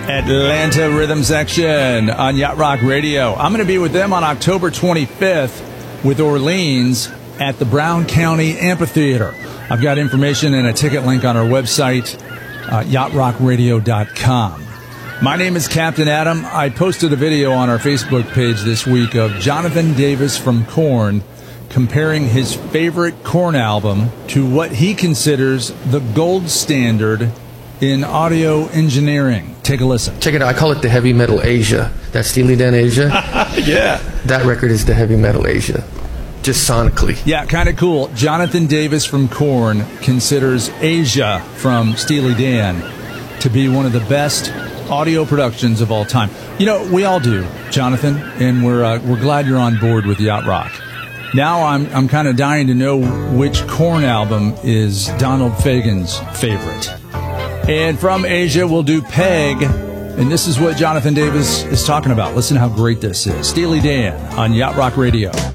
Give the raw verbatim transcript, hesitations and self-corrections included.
Atlanta Rhythm Section on Yacht Rock Radio. I'm going to be with them on October twenty-fifth with Orleans at the Brown County Amphitheater. I've got information and a ticket link on our website, uh, yacht rock radio dot com. My name is Captain Adam. I posted a video on our Facebook page this week of Jonathan Davis from Korn comparing his favorite Korn album to what he considers the gold standard in audio engineering. Take a listen. Check it out. I call it the Heavy Metal Asia. That Steely Dan Asia. Yeah. That record is the Heavy Metal Asia. Just sonically. Yeah, kind of cool. Jonathan Davis from Korn considers Asia from Steely Dan to be one of the best audio productions of all time. You know, we all do, Jonathan, and we're uh, we're glad you're on board with Yacht Rock. Now I'm I'm kind of dying to know which Korn album is Donald Fagen's favorite. And from Asia, we'll do Peg, and this is what Jonathan Davis is talking about. Listen how great this is. Steely Dan on Yacht Rock Radio.